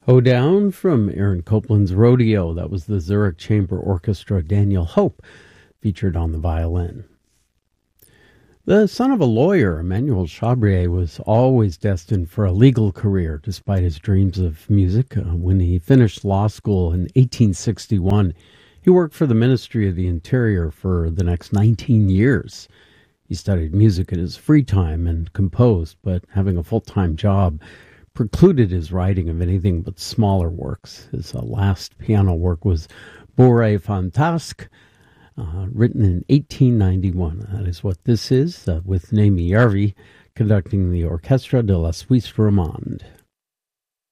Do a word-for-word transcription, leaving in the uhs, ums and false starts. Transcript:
Hoedown from Aaron Copland's Rodeo. That was the Zurich Chamber Orchestra. Daniel Hope featured on the violin. The son of a lawyer, Emmanuel Chabrier was always destined for a legal career despite his dreams of music. Uh, when he finished law school in eighteen sixty-one, he worked for the Ministry of the Interior for the next nineteen years. He studied music in his free time and composed, but having a full-time job precluded his writing of anything but smaller works. His uh, last piano work was Bourrée Fantasque, uh, written in eighteen ninety-one. That is what this is, uh, with Naomi Järvi conducting the Orchestra de la Suisse Romande.